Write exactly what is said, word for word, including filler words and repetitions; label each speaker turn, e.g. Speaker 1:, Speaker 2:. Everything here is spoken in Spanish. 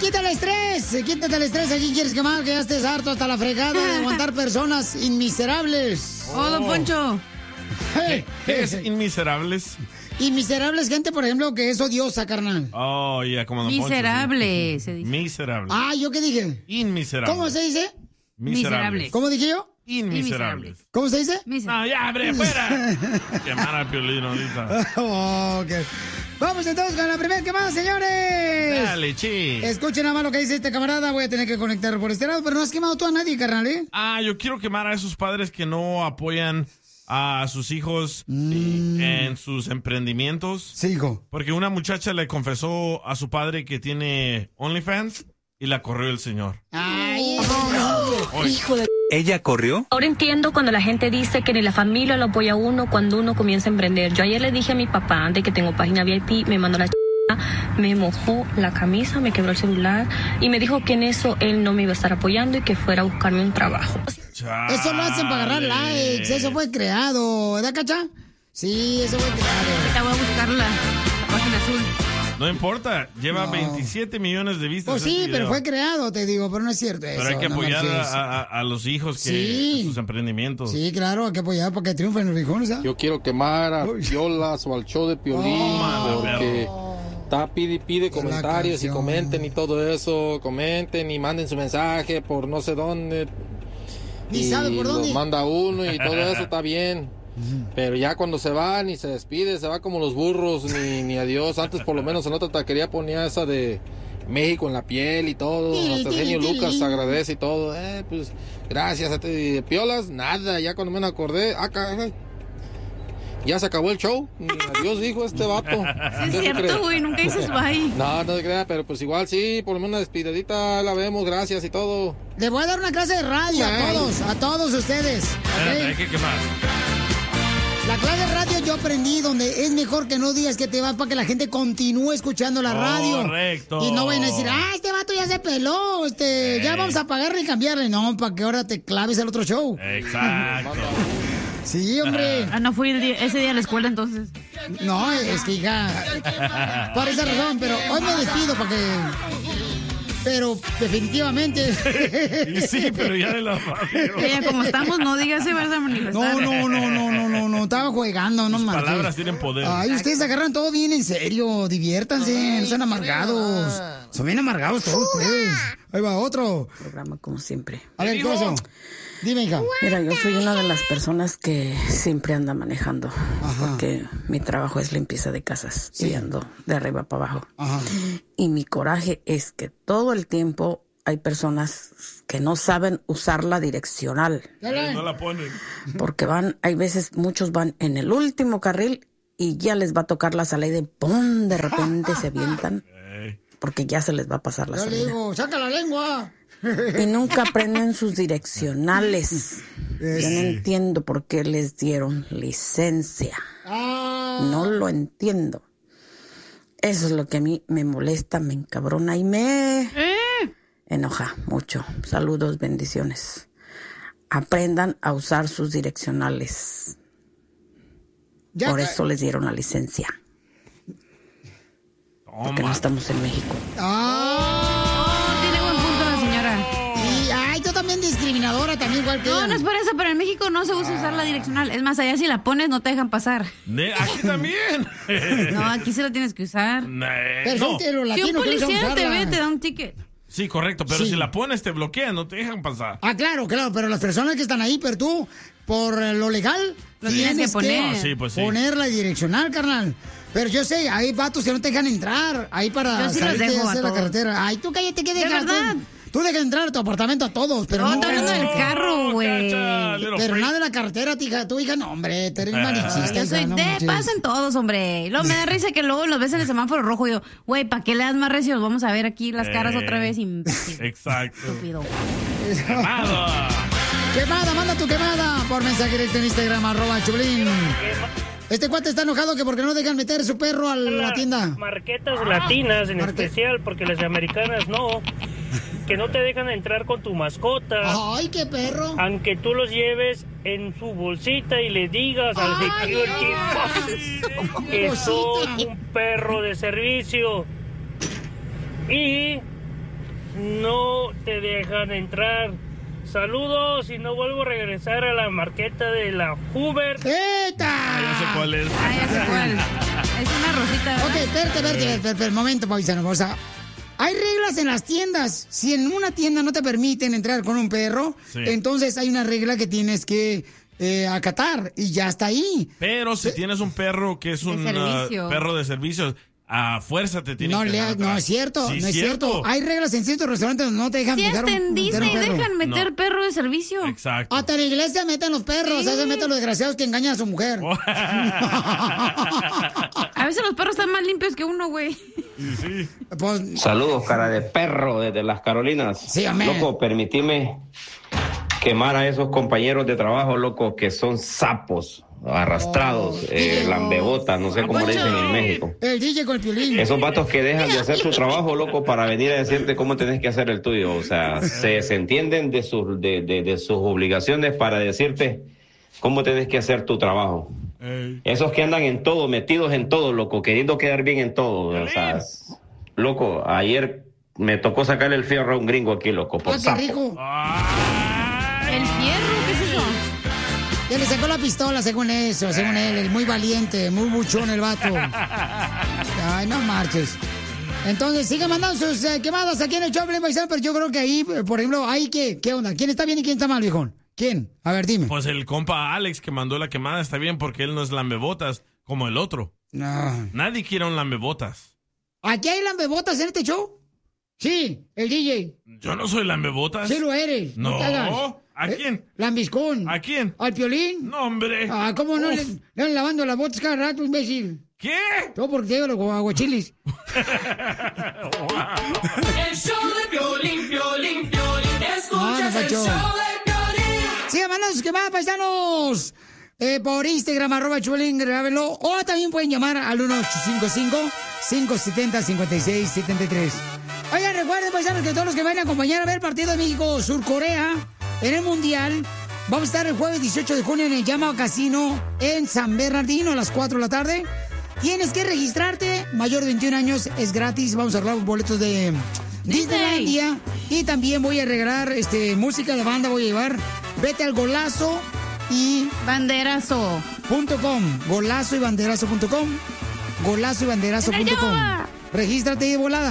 Speaker 1: quita el estrés, quítate el estrés. ¿A quién quieres quemar? Que ya estés harto hasta la fregada de aguantar personas inmiserables.
Speaker 2: Oh, don Poncho.
Speaker 3: ¿Qué, qué es inmiserables?
Speaker 1: Inmiserables, gente, por ejemplo, que es odiosa, carnal.
Speaker 3: Oh, ya, yeah, como don
Speaker 2: Miserable,
Speaker 3: Poncho,
Speaker 2: se dice.
Speaker 3: Miserable.
Speaker 1: Ah, ¿yo qué dije?
Speaker 3: Inmiserable.
Speaker 1: ¿Cómo se dice?
Speaker 3: Miserable.
Speaker 1: ¿Cómo dije yo?
Speaker 3: Inmiserable.
Speaker 1: ¿Cómo se dice?
Speaker 3: No, ya, hombre, fuera. Quemar al Piolín ahorita.
Speaker 1: Oh, okay. Vamos entonces con la primera quemada, señores.
Speaker 3: Dale, chi.
Speaker 1: Escuchen nada más lo que dice este camarada. Voy a tener que conectar por este lado, pero no has quemado tú a nadie, carnal, ¿eh?
Speaker 3: Ah, yo quiero quemar a esos padres que no apoyan a sus hijos mm. en sus emprendimientos.
Speaker 1: Sí, hijo.
Speaker 3: Porque una muchacha le confesó a su padre que tiene OnlyFans y la corrió el señor.
Speaker 1: Ay, oh,
Speaker 4: hijo de...
Speaker 5: ¿Ella corrió?
Speaker 4: Ahora entiendo cuando la gente dice que ni la familia lo apoya a uno cuando uno comienza a emprender. Yo ayer le dije a mi papá, de que tengo página V I P, me mandó la ch... me mojó la camisa, me quebró el celular y me dijo que en eso él no me iba a estar apoyando y que fuera a buscarme un trabajo.
Speaker 3: Chale.
Speaker 1: Eso lo hacen para agarrar likes, eso fue creado, ¿verdad, Cacha? Sí, eso fue creado.
Speaker 2: Te voy a buscar la, la página azul.
Speaker 3: No importa, lleva
Speaker 1: No.
Speaker 3: veintisiete millones de vistas.
Speaker 1: Pues sí,
Speaker 3: este
Speaker 1: pero
Speaker 3: video.
Speaker 1: fue creado, te digo, pero no es cierto
Speaker 3: Pero
Speaker 1: eso.
Speaker 3: hay que
Speaker 1: no
Speaker 3: apoyar
Speaker 1: marches.
Speaker 3: a, a, a los hijos que
Speaker 1: Sí.
Speaker 3: sus emprendimientos.
Speaker 1: Sí, claro, hay que apoyar para que triunfen los viejones, ¿ah?
Speaker 6: Yo quiero quemar a
Speaker 1: Uy.
Speaker 6: Piolas o al show de Piolín
Speaker 1: Oh,
Speaker 6: porque está pide y pide comentarios y
Speaker 1: canción.
Speaker 6: comenten y todo eso, comenten y manden su mensaje por no sé dónde.
Speaker 1: Ni
Speaker 6: y
Speaker 1: sabe por
Speaker 6: los
Speaker 1: dónde.
Speaker 6: manda uno y todo eso está bien. Pero ya cuando se va ni se despide, se va como los burros, ni, ni adiós. Antes por lo menos en otra taquería ponía esa de México en la piel y todo. Hasta el genio Lucas agradece y todo. Eh, pues gracias a ti. De Piolas, nada. Ya cuando me acordé, ah, caray, ya se acabó el show. Ni adiós dijo este vato.
Speaker 2: Sí, es cierto, güey, nunca dices bye.
Speaker 6: No, no se crea, pero pues igual sí, por lo menos una despedidita la vemos, gracias y todo.
Speaker 1: Le voy a dar una clase de radio a
Speaker 6: Ay.
Speaker 1: todos, a todos ustedes.
Speaker 3: Espérate,
Speaker 1: ¿ok?
Speaker 3: hay que quemar.
Speaker 1: La clase de radio yo aprendí donde es mejor que no digas que te vas para que la gente continúe escuchando la radio.
Speaker 3: Correcto.
Speaker 1: Y no vayan a decir, ah, este vato ya se peló, este, ya vamos a pagarle y cambiarle. No, para que ahora te claves al otro show.
Speaker 3: Exacto.
Speaker 1: Sí, hombre.
Speaker 2: Ah, no fui el día, ese día a la escuela entonces.
Speaker 1: No, es que hija, por esa razón, pero hoy me despido para que... Pero definitivamente...
Speaker 3: Y sí, pero ya de la radio.
Speaker 2: Ella, como estamos, no digas se vas a manifestar.
Speaker 1: No, no, no, no, no, no, no, estaba jugando, no
Speaker 3: Sus
Speaker 1: marches.
Speaker 3: palabras tienen poder.
Speaker 1: Ay, ustedes agarran todo bien en serio, diviértanse, no sean amargados. Son bien amargados todos ustedes. Ahí va otro.
Speaker 7: Programa como siempre.
Speaker 1: A ver, ¿qué pasó? Dime, hija.
Speaker 7: Mira, yo soy una de las personas que siempre anda manejando.
Speaker 1: Ajá.
Speaker 7: Porque mi trabajo es limpieza de casas.
Speaker 1: Sí.
Speaker 7: Y ando de arriba para abajo.
Speaker 1: Ajá.
Speaker 7: Y mi coraje es que todo el tiempo hay personas que no saben usar la direccional.
Speaker 3: Eh, no la ponen.
Speaker 7: Porque van, hay veces muchos van en el último carril y ya les va a tocar la salida y ¡pum! De repente se avientan.
Speaker 3: Ey.
Speaker 7: Porque ya se les va a pasar la
Speaker 1: Yo le
Speaker 7: salida.
Speaker 1: digo, saca la lengua.
Speaker 7: Y nunca aprenden sus direccionales. Yo no entiendo por qué les dieron licencia.
Speaker 1: Ah.
Speaker 7: No lo entiendo. Eso es lo que a mí me molesta, me encabrona y me
Speaker 2: ¿Eh?
Speaker 7: enoja mucho. Saludos, bendiciones. Aprendan a usar sus direccionales.
Speaker 1: Ya
Speaker 7: Por
Speaker 1: ca-
Speaker 7: eso les dieron la licencia. Porque no
Speaker 3: Toma.
Speaker 7: estamos en México.
Speaker 1: Ah.
Speaker 2: Oh, tiene buen punto la señora.
Speaker 1: Y, ay, tú también discriminadora, también igual que
Speaker 2: No,
Speaker 1: ella.
Speaker 2: no es por eso, pero en México no se usa usar la direccional. Es más, allá si la pones no te dejan pasar.
Speaker 3: Ne- Aquí también.
Speaker 2: No, aquí sí la tienes que usar.
Speaker 3: Ne-
Speaker 1: Pero
Speaker 3: no.
Speaker 1: son que los
Speaker 2: Si un
Speaker 1: latinos que no saben
Speaker 2: policía te
Speaker 1: usarla.
Speaker 2: ve, te da un ticket.
Speaker 3: Sí, correcto, pero
Speaker 1: Sí.
Speaker 3: si la pones te bloquean, no te dejan pasar.
Speaker 1: Ah, claro, claro, pero las personas que están ahí, pero tú, por eh, lo legal,
Speaker 2: Lo tienes que poner.
Speaker 3: Ah, sí, pues sí.
Speaker 1: poner la direccional, carnal. Pero yo sé, hay vatos que no te dejan entrar, ahí para
Speaker 2: Yo sí los
Speaker 1: salirte
Speaker 2: dejo
Speaker 1: de
Speaker 2: a
Speaker 1: hacer la
Speaker 2: todos.
Speaker 1: carretera. Ay, tú cállate, que
Speaker 2: ¿De
Speaker 1: dejas?
Speaker 2: verdad?
Speaker 1: Tú, tú dejas entrar a tu apartamento a todos, pero
Speaker 2: No,
Speaker 1: no...
Speaker 2: está hablando del carro, güey.
Speaker 3: Cacha, little
Speaker 1: Pero
Speaker 3: freak.
Speaker 1: nada de la carretera, tija. Tu hija, no, hombre, tú eres marichista.
Speaker 2: Yo soy
Speaker 1: hija, no
Speaker 2: de
Speaker 1: manches.
Speaker 2: pasen todos, hombre. Y luego me da risa que luego los ves en el semáforo rojo y yo, güey, ¿para qué le das más recios? Vamos a ver aquí las caras
Speaker 3: Eh,
Speaker 2: otra vez. Imbécil.
Speaker 3: Exacto.
Speaker 2: Estúpido.
Speaker 3: Quemado.
Speaker 1: Quemada, manda tu quemada por mensaje directo en Instagram, arroba Choplin. Este cuate está enojado que porque no dejan meter su perro a la tienda.
Speaker 8: Marquetas latinas en
Speaker 1: Marque-
Speaker 8: especial, porque las americanas no. Que no te dejan entrar con tu mascota.
Speaker 1: Ay, qué perro.
Speaker 8: Aunque tú los lleves en su bolsita y le digas al
Speaker 1: Ay,
Speaker 8: security que
Speaker 1: Cosita.
Speaker 8: sos un perro de servicio. Y no te dejan entrar. Saludos y no vuelvo a regresar a la marqueta de la Hoover.
Speaker 1: ¡Eta!
Speaker 3: Ah, ya sé cuál es.
Speaker 2: Ah, ya sé cuál. Es una rosita, ¿verdad?
Speaker 1: Ok, espérate, espérate, espérate, un momento, paisano. O sea, hay reglas en las tiendas. Si en una tienda no te permiten entrar con un perro,
Speaker 3: Sí.
Speaker 1: entonces hay una regla que tienes que eh, acatar y ya está ahí.
Speaker 3: Pero si tienes un perro que es
Speaker 2: De
Speaker 3: un
Speaker 2: servicio.
Speaker 3: uh, perro de servicios, a fuerza te tiene
Speaker 1: No,
Speaker 3: que
Speaker 1: le,
Speaker 3: dejar
Speaker 1: no
Speaker 3: entrar.
Speaker 1: es cierto,
Speaker 3: Sí,
Speaker 1: no es cierto. Hay reglas en ciertos restaurantes donde no te dejan
Speaker 2: Si
Speaker 1: dejar
Speaker 2: hasta
Speaker 1: un,
Speaker 2: en
Speaker 1: meter un
Speaker 2: Disney
Speaker 1: perro.
Speaker 2: dejan meter
Speaker 3: No.
Speaker 2: perro de servicio.
Speaker 3: Exacto.
Speaker 1: Hasta en la iglesia meten los perros,
Speaker 2: Sí.
Speaker 1: ahí se meten los desgraciados que engañan a su mujer.
Speaker 2: A veces los perros están más limpios que uno, güey.
Speaker 3: Sí, sí.
Speaker 1: Pues,
Speaker 5: Saludos, cara de perro, desde las Carolinas.
Speaker 1: Sí, amén.
Speaker 5: Loco, permitime quemar a esos compañeros de trabajo, loco, que son sapos, arrastrados,
Speaker 1: Oh,
Speaker 5: eh,
Speaker 1: Dios.
Speaker 5: lambebotas, no sé cómo le dicen en México.
Speaker 1: el D J con el piolín.
Speaker 5: Esos vatos que dejan de hacer su trabajo, loco, para venir a decirte cómo tenés que hacer el tuyo. O sea, se, se entienden de sus, de, de, de sus obligaciones para decirte cómo tenés que hacer tu trabajo.
Speaker 3: Ey.
Speaker 5: Esos que andan en todo, metidos en todo, loco, queriendo quedar bien en todo. O sea, s- loco, ayer me tocó sacarle el fierro a un gringo aquí, loco, por
Speaker 1: Ah, qué
Speaker 5: sapo.
Speaker 1: rico.
Speaker 2: ¿El fierro? ¿Qué es eso?
Speaker 1: Ya le sacó la pistola, según eso, según él. El muy valiente, muy buchón el vato. Ay, no marches. Entonces, sigue mandando sus eh, quemadas aquí en el Choplin Paisano, pero yo creo que ahí, eh, por ejemplo, ahí, ¿qué, ¿qué onda? ¿Quién está bien y quién está mal, viejón? ¿Quién? A ver, dime.
Speaker 3: Pues el compa Alex que mandó la quemada está bien porque él no es lambebotas como el otro.
Speaker 1: No.
Speaker 3: Nadie quiere un lambebotas.
Speaker 1: ¿Aquí hay lambebotas en este show? Sí, el D J.
Speaker 3: Yo no soy lambebotas.
Speaker 1: Sí lo eres.
Speaker 3: No.
Speaker 1: te hagas.
Speaker 3: ¿A
Speaker 1: Eh,
Speaker 3: quién?
Speaker 1: Lambiscón.
Speaker 3: ¿A quién?
Speaker 1: ¿Al Piolín?
Speaker 3: No, hombre.
Speaker 1: Ah, ¿cómo no?
Speaker 3: Uf.
Speaker 1: Le, le andan lavando las botas cada rato, imbécil.
Speaker 3: ¿Qué?
Speaker 1: Todo porque te lleva los aguachilis.
Speaker 9: El show de Piolín, Piolín, Piolín.
Speaker 1: Ah,
Speaker 9: Escuchas
Speaker 1: no,
Speaker 9: el
Speaker 1: Pacho.
Speaker 9: show de Piolín.
Speaker 1: Sigan mandando sus quemadas, paisanos. Eh, por Instagram, arroba Chulín, grábenlo. O también pueden llamar al uno ocho cinco cinco, cinco siete cero, cinco seis siete tres. Oigan, recuerden, paisanos, que todos los que vayan a acompañar a ver el partido de México-Sur-Corea en el Mundial, vamos a estar el jueves dieciocho de junio en el Yamaha Casino en San Bernardino a las cuatro de la tarde. Tienes que registrarte, mayor de veintiún años, es gratis. Vamos a arreglar boletos de Disneylandia. Y también voy a regalar este, música de banda, voy a llevar. Vete al Golazo y
Speaker 2: Banderazo.
Speaker 1: punto com, golazo y banderazo punto com, golazo y banderazo punto com. Regístrate de volada.